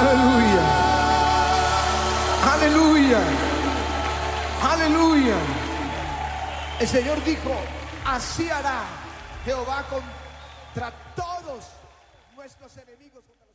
Aleluya. Aleluya. Aleluya. El Señor dijo, así hará Jehová contra todos nuestros enemigos.